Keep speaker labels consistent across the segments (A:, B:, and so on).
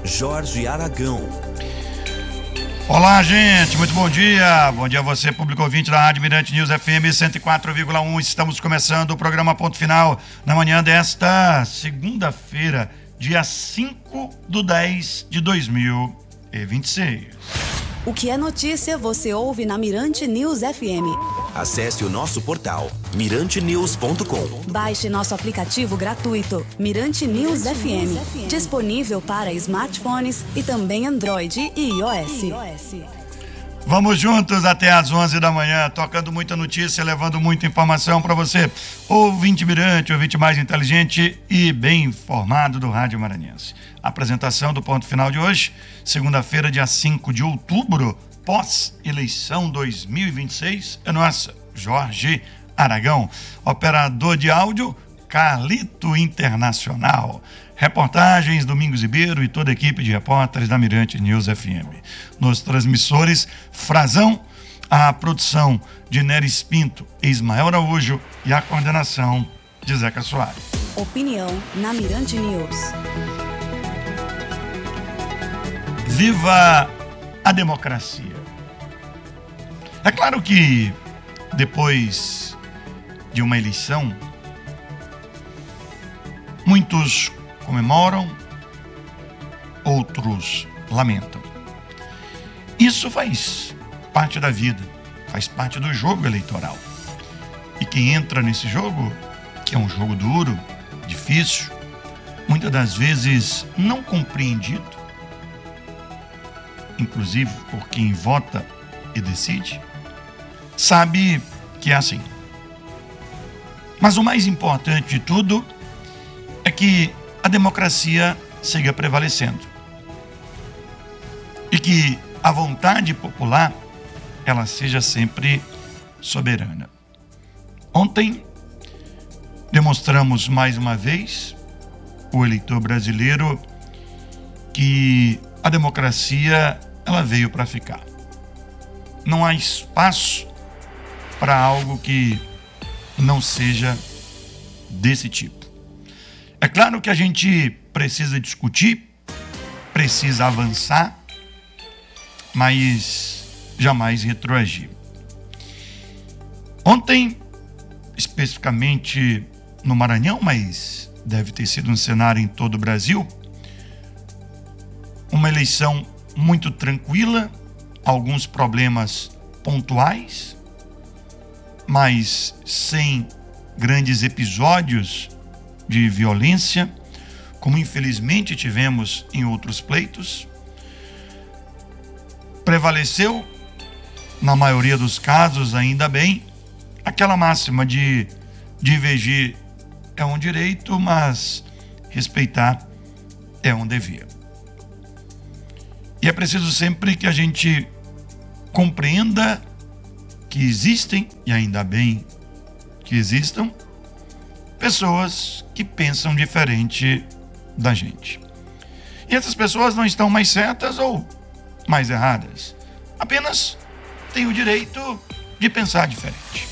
A: Jorge Aragão.
B: Olá, gente, muito bom dia. Bom dia a você, público ouvinte da Rádio Mirante News FM 104,1. Estamos começando o programa Ponto Final na manhã desta segunda-feira, dia 5/10/2026.
C: O que é notícia você ouve na Mirante News FM.
A: Acesse o nosso portal mirantenews.com.
C: Baixe nosso aplicativo gratuito Mirante News FM, disponível para smartphones e também Android e iOS.
B: Vamos juntos até às 11 da manhã, tocando muita notícia, levando muita informação para você, ouvinte Mirante, ouvinte mais inteligente e bem informado do Rádio Maranhense. A apresentação do Ponto Final de hoje, segunda-feira, dia 5 de outubro, pós-eleição 2026, é nossa, Jorge Aragão. Operador de áudio, Carlito Internacional. Reportagens, Domingos Ribeiro e toda a equipe de repórteres da Mirante News FM. Nos transmissores, Frazão, a produção de Neres Pinto e Ismael Araújo e a coordenação de Zeca Soares.
C: Opinião na Mirante News.
B: Viva a democracia! É claro que depois de uma eleição, muitos comemoram, outros lamentam. Isso faz parte da vida, faz parte do jogo eleitoral. E quem entra nesse jogo, que é um jogo duro, difícil, muitas das vezes não compreendido, inclusive por quem vota e decide, sabe que é assim. Mas o mais importante de tudo é que a democracia siga prevalecendo e que a vontade popular ela seja sempre soberana. Ontem demonstramos mais uma vez o eleitor brasileiro que a democracia ela veio para ficar. Não há espaço para algo que não seja desse tipo. É claro que a gente precisa discutir, precisa avançar, mas jamais retroagir. Ontem, especificamente no Maranhão, mas deve ter sido um cenário em todo o Brasil, uma eleição muito tranquila, alguns problemas pontuais, mas sem grandes episódios de violência, como infelizmente tivemos em outros pleitos. Prevaleceu, na maioria dos casos, ainda bem, aquela máxima de divergir é um direito, mas respeitar é um dever. E é preciso sempre que a gente compreenda que existem, e ainda bem que existam, pessoas que pensam diferente da gente. E essas pessoas não estão mais certas ou mais erradas. Apenas têm o direito de pensar diferente.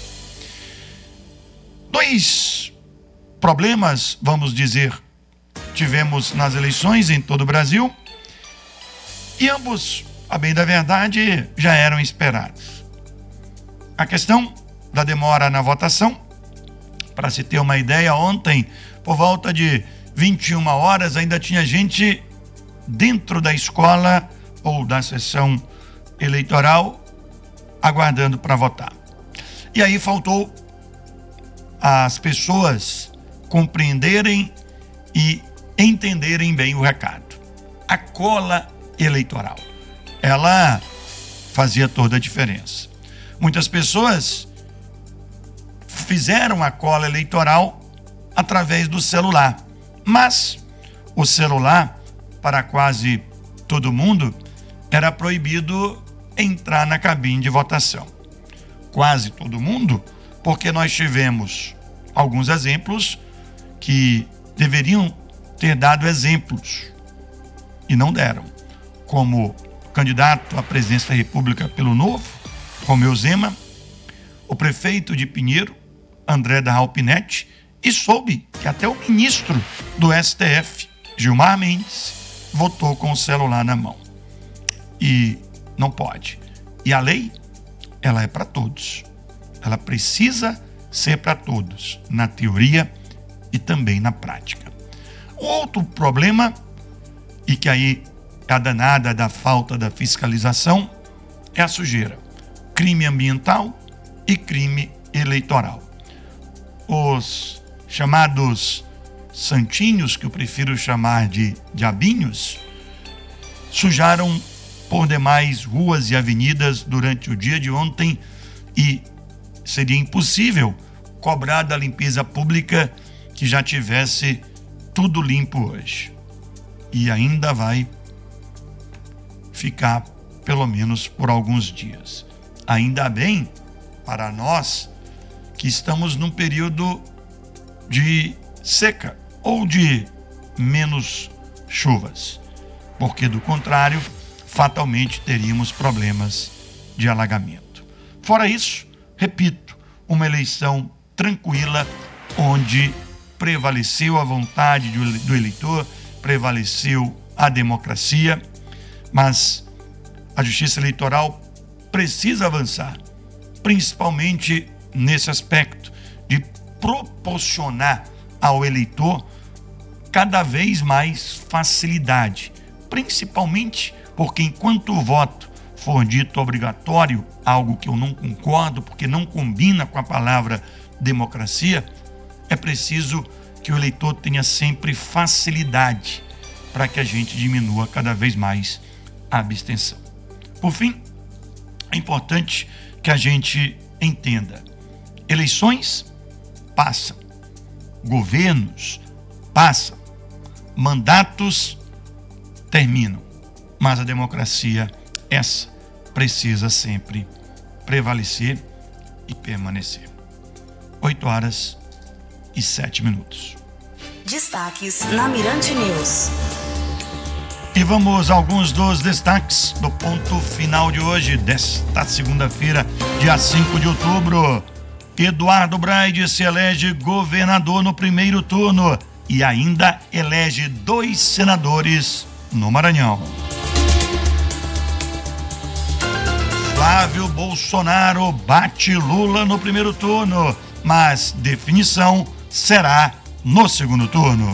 B: Dois problemas, vamos dizer, tivemos nas eleições em todo o Brasil e ambos, a bem da verdade, já eram esperados. A questão da demora na votação. Para se ter uma ideia, ontem, por volta de 21 horas, ainda tinha gente dentro da escola ou da sessão eleitoral aguardando para votar. E aí faltou as pessoas compreenderem e entenderem bem o recado. A cola eleitoral, ela fazia toda a diferença. Muitas pessoas fizeram a cola eleitoral através do celular, mas o celular, para quase todo mundo, era proibido entrar na cabine de votação. Quase todo mundo, porque nós tivemos alguns exemplos que deveriam ter dado exemplos e não deram, como candidato à presidência da República pelo Novo, Romeu Zema, o prefeito de Pinheiro, André da Alpinete, e soube que até o ministro do STF, Gilmar Mendes, votou com o celular na mão. E não pode. E a lei, ela é para todos. Ela precisa ser para todos, na teoria e também na prática. Outro problema, e que aí é a danada da falta da fiscalização, é a sujeira. Crime ambiental e crime eleitoral. Os chamados santinhos, que eu prefiro chamar de diabinhos, sujaram por demais ruas e avenidas durante o dia de ontem e seria impossível cobrar da limpeza pública que já tivesse tudo limpo hoje. E ainda vai ficar pelo menos por alguns dias. Ainda bem para nós que estamos num período de seca ou de menos chuvas, porque do contrário, fatalmente teríamos problemas de alagamento. Fora isso, repito, uma eleição tranquila, onde prevaleceu a vontade do eleitor, prevaleceu a democracia, mas a Justiça Eleitoral precisa avançar, principalmente nesse aspecto de proporcionar ao eleitor cada vez mais facilidade, principalmente porque enquanto o voto for dito obrigatório, algo que eu não concordo, porque não combina com a palavra democracia, é preciso que o eleitor tenha sempre facilidade para que a gente diminua cada vez mais a abstenção. Por fim, é importante que a gente entenda: eleições passam, governos passam, mandatos terminam, mas a democracia, essa, precisa sempre prevalecer e permanecer. 8h07.
C: Destaques na Mirante News.
B: E vamos a alguns dos destaques do ponto final de hoje, desta segunda-feira, dia 5 de outubro. Eduardo Braide se elege governador no primeiro turno e ainda elege 2 senadores no Maranhão. Flávio Bolsonaro bate Lula no primeiro turno, mas definição será no segundo turno.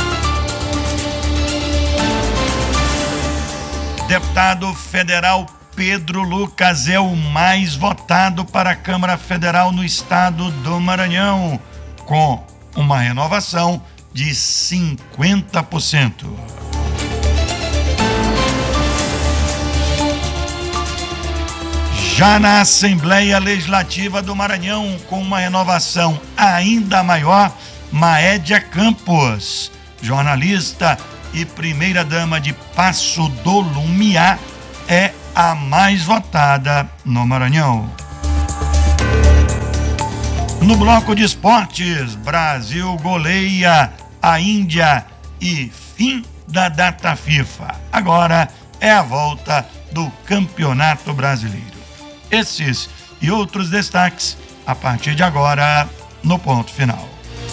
B: Deputado federal Pedro Lucas é o mais votado para a Câmara Federal no estado do Maranhão, com uma renovação de 50%. Já na Assembleia Legislativa do Maranhão, com uma renovação ainda maior, Maédia Campos, jornalista e primeira-dama de Passo do Lumiar, é a mais votada no Maranhão. No bloco de esportes, Brasil goleia a Índia e fim da data FIFA. Agora é a volta do Campeonato Brasileiro. Esses e outros destaques a partir de agora no ponto final.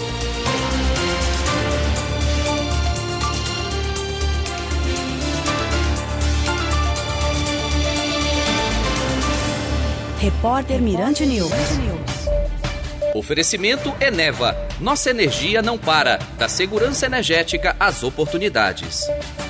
C: Repórter Mirante News.
D: Oferecimento Eneva. Nossa energia não para. Da segurança energética às oportunidades.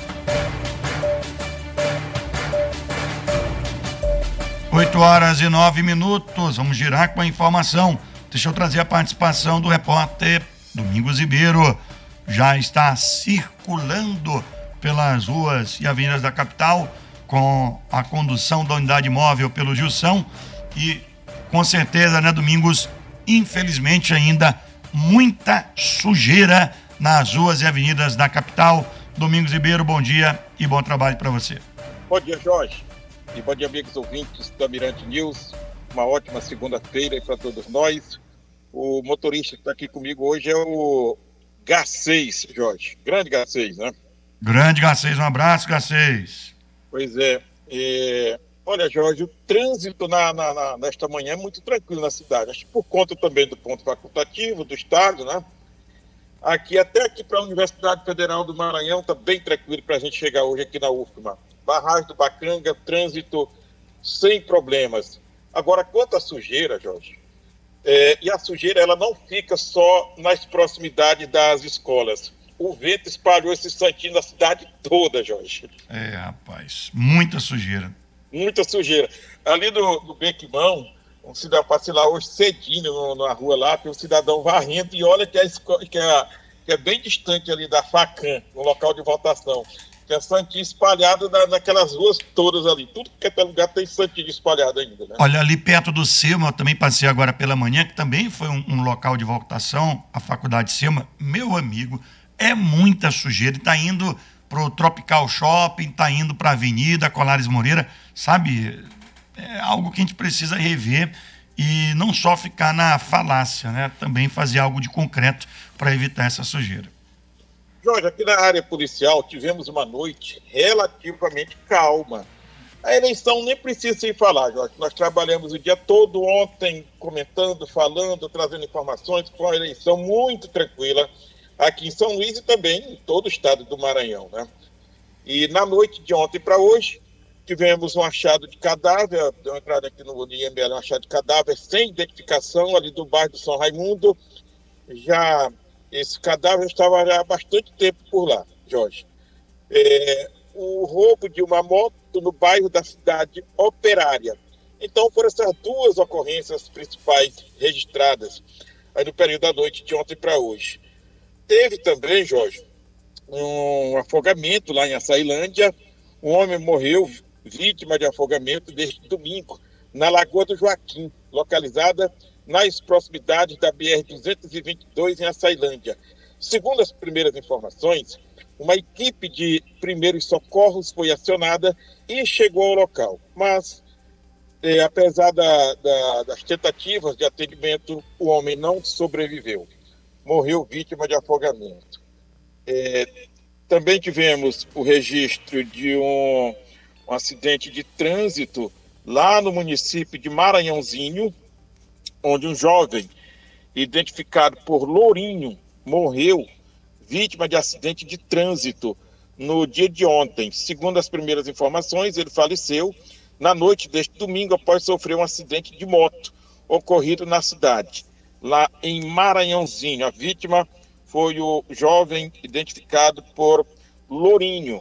B: 8h09. Vamos girar com a informação. Deixa eu trazer a participação do repórter Domingos Ribeiro. Já está circulando pelas ruas e avenidas da capital com a condução da unidade móvel pelo Gilson. E com certeza, né, Domingos, infelizmente ainda muita sujeira nas ruas e avenidas da capital. Domingos Ribeiro, bom dia e bom trabalho para você.
E: Bom dia, Jorge. E bom dia, amigos ouvintes da Mirante News. Uma ótima segunda-feira para todos nós. O motorista que está aqui comigo hoje é o Garcês, Jorge. Grande Garcês, né?
B: Grande Garcês, um abraço, Garcês.
E: Pois é. Olha, Jorge, o trânsito nesta manhã é muito tranquilo na cidade. Acho que por conta também do ponto facultativo do estado, né? Até aqui para a Universidade Federal do Maranhão, está bem tranquilo para a gente chegar hoje aqui na UFMA. Barragem do Bacanga, trânsito sem problemas. Agora, quanto à sujeira, Jorge, e a sujeira ela não fica só nas proximidades das escolas. O vento espalhou esse santinho na cidade toda, Jorge.
B: Rapaz, muita sujeira. Muita
E: sujeira. Ali no Bequimão, um cidadão passei lá hoje cedinho na rua lá, tem um cidadão varrendo, e olha que é bem distante ali da Facam, no local de votação. Tem santinho espalhado naquelas ruas todas ali. Tudo que é lugar tem santinho espalhado ainda, né?
B: Olha, ali perto do SEMA, eu também passei agora pela manhã, que também foi um local de votação, a Faculdade SEMA. Meu amigo, é muita sujeira. Está indo pro Tropical Shopping, está indo para a Avenida Colares Moreira, sabe? É algo que a gente precisa rever e não só ficar na falácia, né? Também fazer algo de concreto para evitar essa sujeira.
E: Jorge, aqui na área policial tivemos uma noite relativamente calma. A eleição nem precisa se falar, Jorge. Nós trabalhamos o dia todo ontem, comentando, falando, trazendo informações. Foi uma eleição muito tranquila aqui em São Luís e também em todo o estado do Maranhão, né? E na noite de ontem para hoje, tivemos um achado de cadáver, deu uma entrada aqui no IML, um achado de cadáver sem identificação ali do bairro do São Raimundo. Esse cadáver estava já há bastante tempo por lá, Jorge. O roubo de uma moto no bairro da cidade Operária. Então foram essas duas ocorrências principais registradas aí no período da noite de ontem para hoje. Teve também, Jorge, um afogamento lá em Açailândia. Um homem morreu vítima de afogamento desde domingo na Lagoa do Joaquim, localizada nas proximidades da BR-222 em Açailândia. Segundo as primeiras informações, uma equipe de primeiros socorros foi acionada e chegou ao local. Mas, apesar das tentativas de atendimento, o homem não sobreviveu. Morreu vítima de afogamento. Também tivemos o registro de um acidente de trânsito lá no município de Maranhãozinho, onde um jovem identificado por Lourinho morreu vítima de acidente de trânsito no dia de ontem. Segundo as primeiras informações, ele faleceu na noite deste domingo após sofrer um acidente de moto ocorrido na cidade, lá em Maranhãozinho. A vítima foi o jovem identificado por Lourinho.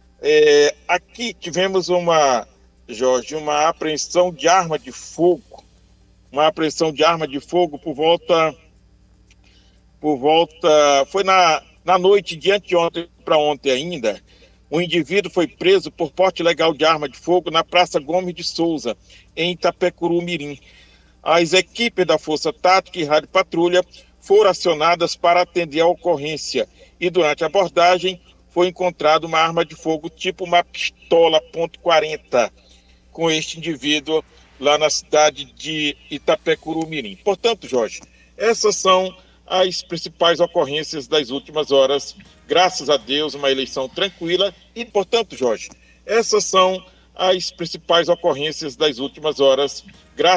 E: Aqui tivemos uma apreensão de arma de fogo. Uma apreensão de arma de fogo por volta foi na noite de anteontem para ontem ainda. Um indivíduo foi preso por porte ilegal de arma de fogo na Praça Gomes de Souza, em Itapecuru-Mirim. As equipes da Força Tática e Rádio Patrulha foram acionadas para atender a ocorrência e durante a abordagem foi encontrada uma arma de fogo tipo uma pistola .40 com este indivíduo lá na cidade de Itapecuru-Mirim. Portanto, Jorge, essas são as principais ocorrências das últimas horas. Graças a Deus, uma eleição tranquila. E, portanto, Jorge, essas são as principais ocorrências das últimas horas. Graças